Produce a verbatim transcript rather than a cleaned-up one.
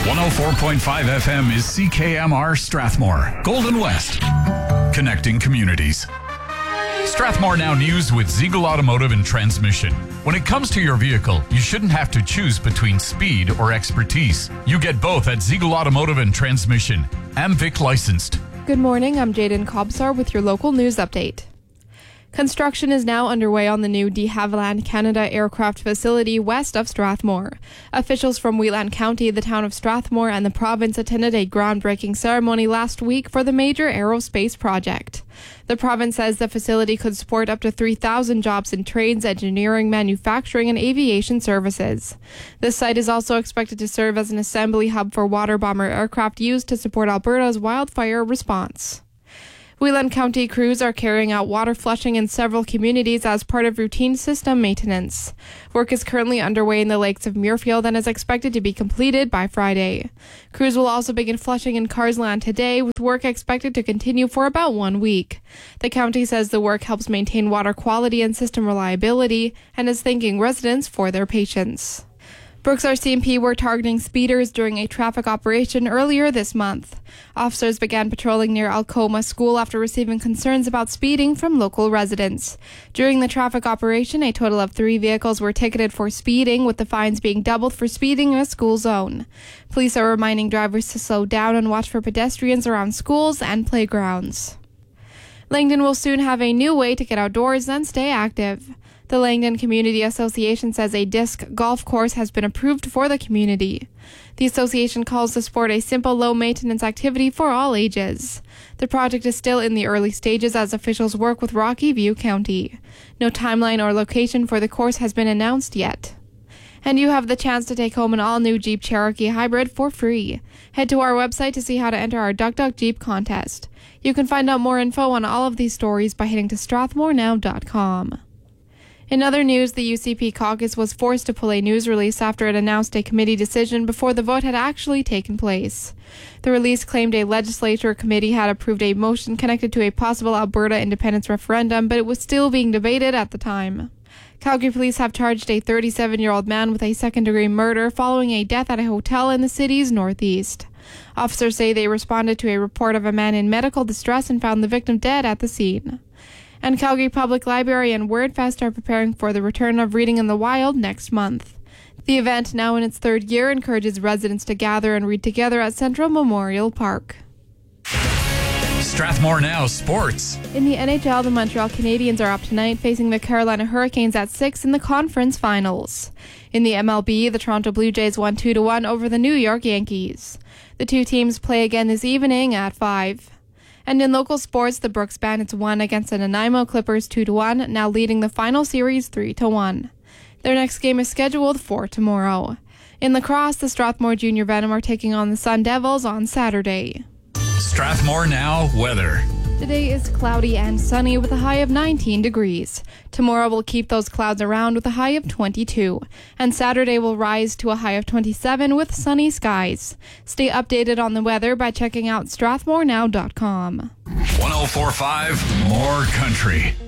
one oh four point five F M is C K M R Strathmore, Golden West, connecting communities. Strathmore Now News with Ziegel Automotive and Transmission. When it comes to your vehicle, you shouldn't have to choose between speed or expertise. You get both at Ziegel Automotive and Transmission. AmVic licensed. Good morning, I'm Jaden Kobsar with your local news update. Construction is now underway on the new de Havilland Canada aircraft facility west of Strathmore. Officials from Wheatland County, the town of Strathmore, and the province attended a groundbreaking ceremony last week for the major aerospace project. The province says the facility could support up to three thousand jobs in trades, engineering, manufacturing, and aviation services. This site is also expected to serve as an assembly hub for water bomber aircraft used to support Alberta's wildfire response. Wheatland County crews are carrying out water flushing in several communities as part of routine system maintenance. Work is currently underway in the lakes of Muirfield and is expected to be completed by Friday. Crews will also begin flushing in Carsland today, with work expected to continue for about one week. The county says the work helps maintain water quality and system reliability and is thanking residents for their patience. Brooks R C M P were targeting speeders during a traffic operation earlier this month. Officers began patrolling near Alcoma School after receiving concerns about speeding from local residents. During the traffic operation, a total of three vehicles were ticketed for speeding, with the fines being doubled for speeding in a school zone. Police are reminding drivers to slow down and watch for pedestrians around schools and playgrounds. Langdon will soon have a new way to get outdoors and stay active. The Langdon Community Association says a disc golf course has been approved for the community. The association calls the sport a simple, low-maintenance activity for all ages. The project is still in the early stages as officials work with Rocky View County. No timeline or location for the course has been announced yet. And you have the chance to take home an all-new Jeep Cherokee Hybrid for free. Head to our website to see how to enter our Duck Duck Jeep contest. You can find out more info on all of these stories by heading to strathmore now dot com. In other news, the U C P caucus was forced to pull a news release after it announced a committee decision before the vote had actually taken place. The release claimed a legislature committee had approved a motion connected to a possible Alberta independence referendum, but it was still being debated at the time. Calgary police have charged a thirty-seven-year-old man with a second-degree murder following a death at a hotel in the city's northeast. Officers say they responded to a report of a man in medical distress and found the victim dead at the scene. And Calgary Public Library and WordFest are preparing for the return of Reading in the Wild next month. The event, now in its third year, encourages residents to gather and read together at Central Memorial Park. Strathmore Now Sports. In the N H L, the Montreal Canadiens are up tonight, facing the Carolina Hurricanes at six in the conference finals. In the M L B, the Toronto Blue Jays won two to one over the New York Yankees. The two teams play again this evening at five. And in local sports, the Brooks Bandits won against the Nanaimo Clippers two to one, now leading the final series three to one. Their next game is scheduled for tomorrow. In lacrosse, the Strathmore Junior Venom are taking on the Sun Devils on Saturday. Strathmore Now weather. Today is cloudy and sunny with a high of nineteen degrees. Tomorrow will keep those clouds around with a high of twenty-two. And Saturday will rise to a high of twenty-seven with sunny skies. Stay updated on the weather by checking out strathmore now dot com. one oh four point five More Country.